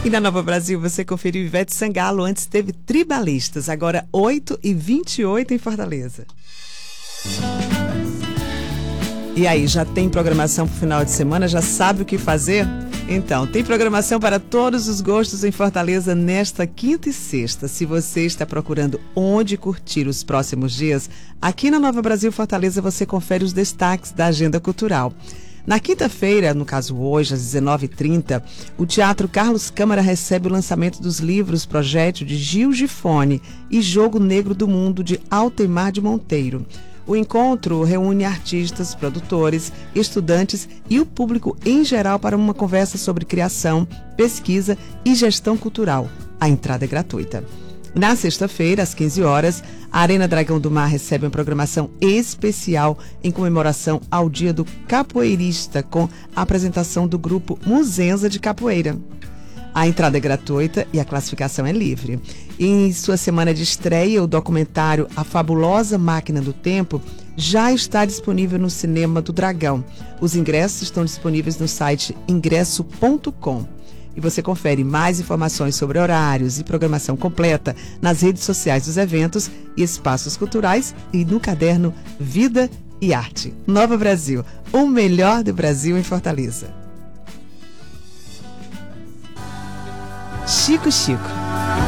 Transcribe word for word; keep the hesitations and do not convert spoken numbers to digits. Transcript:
E na Nova Brasil você conferiu Ivete Sangalo, antes teve Tribalistas, agora oito e vinte e oito em Fortaleza. E aí, já tem programação para o final de semana? Já sabe o que fazer? Então, tem programação para todos os gostos em Fortaleza nesta quinta e sexta. Se você está procurando onde curtir os próximos dias, aqui na Nova Brasil Fortaleza você confere os destaques da agenda cultural. Na quinta-feira, no caso hoje, às dezenove e trinta, o Teatro Carlos Câmara recebe o lançamento dos livros Projétil de Gil Gifone e Jogo Negro do Mundo de Altemar de Monteiro. O encontro reúne artistas, produtores, estudantes e o público em geral para uma conversa sobre criação, pesquisa e gestão cultural. A entrada é gratuita. Na sexta-feira, às quinze horas, a Arena Dragão do Mar recebe uma programação especial em comemoração ao Dia do Capoeirista, com a apresentação do grupo Muzenza de Capoeira. A entrada é gratuita e a classificação é livre. Em sua semana de estreia, o documentário A Fabulosa Máquina do Tempo já está disponível no Cinema do Dragão. Os ingressos estão disponíveis no site ingresso ponto com. E você confere mais informações sobre horários e programação completa nas redes sociais dos eventos e espaços culturais e no caderno Vida e Arte. Nova Brasil, o melhor do Brasil em Fortaleza. Chico Chico.